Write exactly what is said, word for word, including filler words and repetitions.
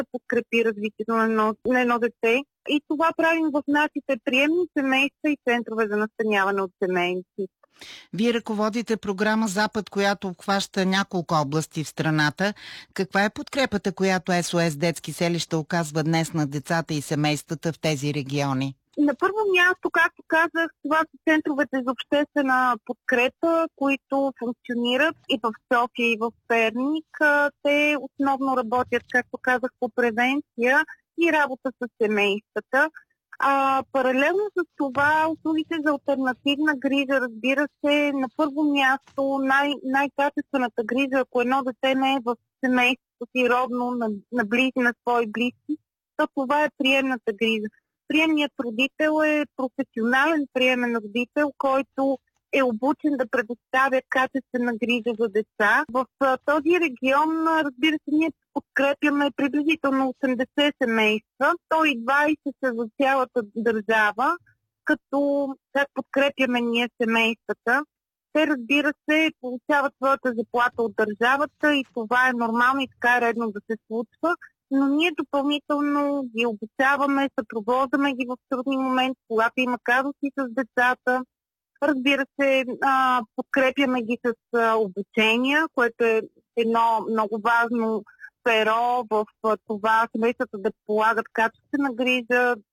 да подкрепи развитието на едно, на едно дете. И това правим в нашите приемни семейства и центрове за настаняване от семейници. Вие ръководите програма Запад, която обхваща няколко области в страната. Каква е подкрепата, която Ес О Ес Детски селища оказва днес на децата и семействата в тези региони? На първо място, както казах, това са центровете за обществена подкрепа, които функционират и в София, и в Перник. Те основно работят, както казах, по превенция и работа с семействата. А, паралелно с това, услугите за алтернативна грижа, разбира се, на първо място най- най-качествената грижа, ако едно дете не е в семейството си родно, на, на близки, на свои близки, то това е приемната грижа. Приемният родител е професионален приемен родител, който е обучен да предоставя качествена грижа за деца. В а, този регион, разбира се, ние подкрепяме приблизително осемдесет семейства, сто и двадесет са за цялата държава, като как подкрепяме ние семействата. Те, разбира се, получават своята заплата от държавата и това е нормално и така е редно да се случва, но ние допълнително ги обучаваме, съпровождаме ги в трудни моменти, когато има казуси с децата. Разбира се, а, подкрепяме ги с а, обучения, което е едно много важно перо в а, това семействата да полагат качествена грижа,